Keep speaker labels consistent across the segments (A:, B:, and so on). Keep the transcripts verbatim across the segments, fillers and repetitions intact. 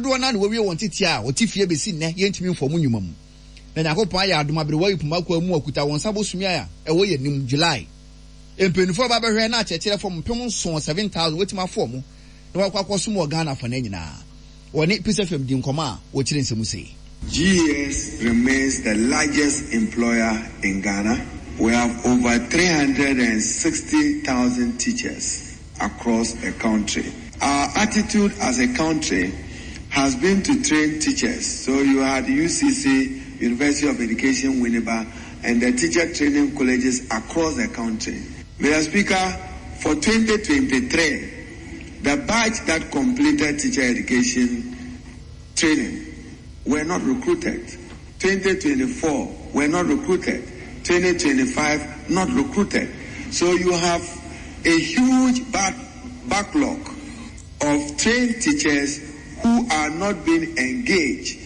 A: dodo na na we won tete a o ti fie besi nne ye ntimi mfom nnwuma mu na Yakobon aye adom abere wa yipuma kwa mu akuta won sabo sumi a e wo ye nim July empenufo ba behwe na achechire fom mpem so seven thousand wetima fom na wa kwakwo so mo Ghana fa na nyina woni Peace F M di nkoma a wo kire nsemu sei.
B: G E S remains the largest employer in Ghana. We have over three hundred sixty thousand teachers across the country. Our attitude as a country has been to train teachers. So you had U C C, University of Education, Winneba, and the teacher training colleges across the country. Mister Speaker, for twenty twenty-three, the batch that completed teacher education training were not recruited. twenty twenty-four were not recruited. twenty twenty-five not recruited. So you have a huge back, backlog of trained teachers who are not being engaged.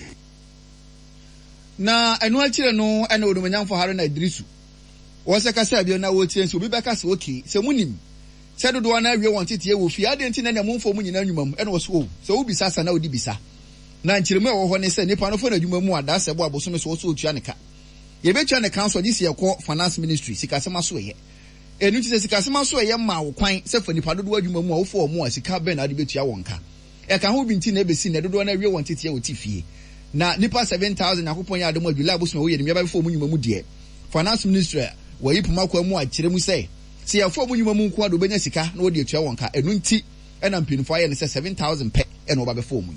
A: Na enu achire no ena odumanyamfo hare na Idrisu. Wo se kasa bia na wo tie nso obi beka se okay se munim. Se dodo na awie won tete e wo fi ade nti na na momfo mu nyina nwumam ena wo so se wo bisa sa na odi bisa. Na nchiremu e wo ho ne se nipa no fo na adwuma mu ada se bo aboso me so so otua ne ka. Ye betwa ne council this year call finance ministry sikasema so ye. Enu ti se sikasema so ye ma wo kwan se fa nipa dodo adwuma mu a wo fo mu a sika ben na ade betua won ka. E ka ho bi nti na ebesi na dodo na awie won tete e wo ti fie. Na nipa seven thousand Yakobon ya adom adwula aboso me wo ye ne me ba fo mu nwuma mu de. Finance ministry wa yipuma kwa mu a kire mu se se ya fo mu nwuma mu nko ado benya sika na wo de atua won ka. Enu nti e na mpinfo aye ne se seven thousand pe e na wo ba be fo mu.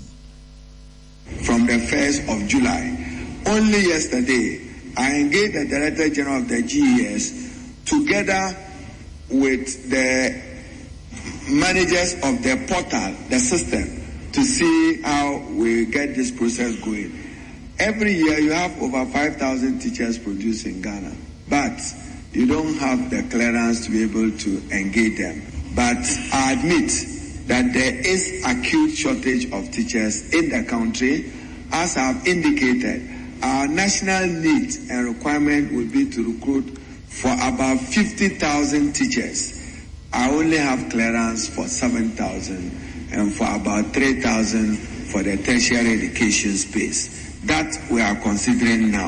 B: From the first of July, only yesterday I engaged the Director General of the G E S together with the managers of the portal, the system, to see how we get this process going. Every year you have over five thousand teachers produced in Ghana, but you don't have the clearance to be able to engage them. But I admit that there is acute shortage of teachers in the country. As I have indicated, our national need and requirement will be to recruit for about fifty thousand teachers. I only have clearance for seven thousand and for about three thousand for the tertiary education space. That we are considering now.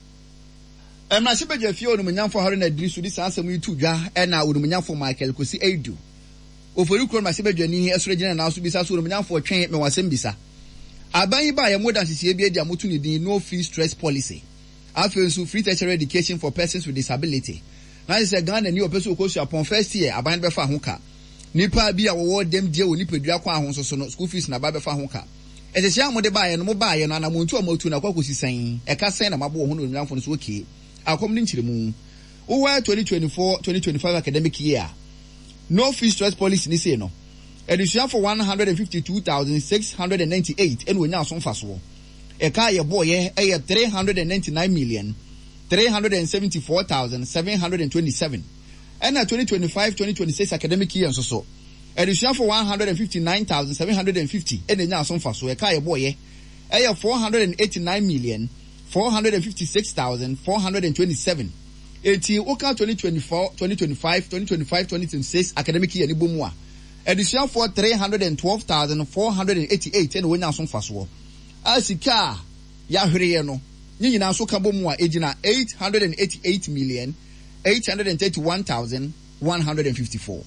A: I'm not sure if you know for her and Idrisu this answer me to ja and I would mean for Michael Kosi Edu. Ofori kro ma se bedwani esregyina na so bisa so rumnya for twen me wasem bisa aban ba ya modern sisi bia dia motu ne din no free stress policy afen so free tertiary education for persons with disability na se Ghana ni opeso okosu upon first year aban be fa ho ka nipa bia wo dem die wo nipa dua kwa ho so so no school fees na ba be fa ho ka etese amode ba ye no mo ba ye no na montu amotu na kwakosi san e ka san na mabo ho no rumnya fo no so okay akom ni nchiremu wo twenty twenty-four twenty twenty-five academic year. No free stress policy ni say no. Edition for one hundred fifty-two thousand six hundred ninety-eight and we now son faso. E ka ye boy e three hundred ninety-nine million three hundred seventy-four thousand seven hundred twenty-seven. And na twenty twenty-five twenty twenty-six academic year so so. Edition for one hundred fifty-nine thousand seven hundred fifty and we now son faso. E ka ye boy e four hundred eighty-nine million four hundred fifty-six thousand four hundred twenty-seven. Eti oka twenty twenty-four twenty twenty-five twenty twenty-five twenty twenty-six academic year ni bomu a edition for three hundred twelve thousand four hundred eighty-eight and wonya so faso asika ya hwere no nyina so ka bomu a ejina eight hundred eighty-eight million eight hundred thirty-one thousand one hundred fifty-four.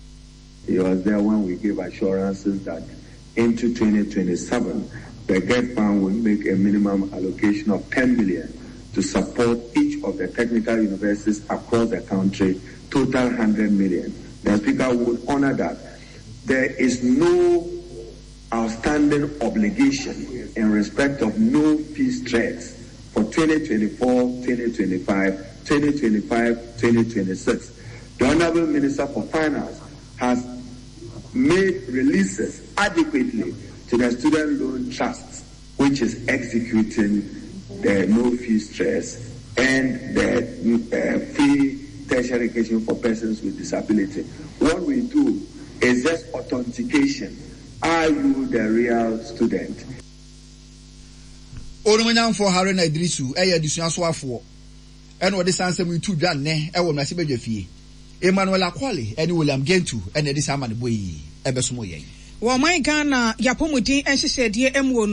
C: He was there when we gave assurances that into twenty twenty-seven the GET fund will make a minimum allocation of ten billion to support each of the technical universities across the country, total one hundred million. The Speaker would honor that. There is no outstanding obligation in respect of no fee stress for twenty twenty-four, twenty twenty-five, twenty twenty-five, twenty twenty-six. The Honorable Minister for Finance has made releases adequately to the Student Loan Trust, which is executing the no fee stress and the uh, free tertiary education for persons with disability. What we do is just authentication. Are you the real student?
A: Orumanyam for Haruna Idrisu, Aya Disuaswafo, and what the Sansa we two done, eh, I will Massibe Jeffy, Emmanuel Aquali, and William Gentu, and the Saman Boy, Ebesumoye.
D: Well, my Ghana, Yapomudi, and she said, dear M.